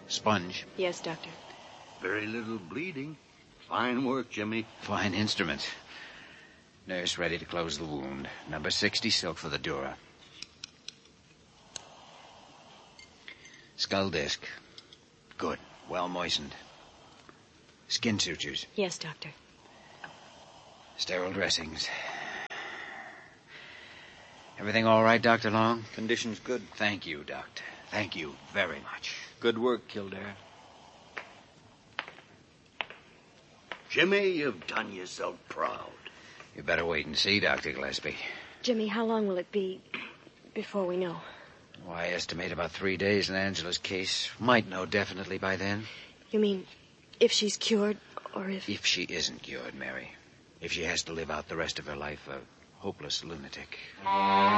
Sponge. Yes, Doctor. Very little bleeding. Fine work, Jimmy. Fine instrument. Nurse ready to close the wound. Number 60 silk for the dura. Skull disc. Good. Well moistened. Skin sutures. Yes, Doctor. Sterile dressings. Everything all right, Dr. Long? Condition's good. Thank you, Doctor. Thank you very much. Good work, Kildare. Jimmy, you've done yourself proud. You better wait and see, Dr. Gillespie. Jimmy, how long will it be before we know? Oh, I estimate about 3 days in Angela's case. Might know definitely by then. You mean if she's cured or if... If she isn't cured, Mary. If she has to live out the rest of her life a hopeless lunatic.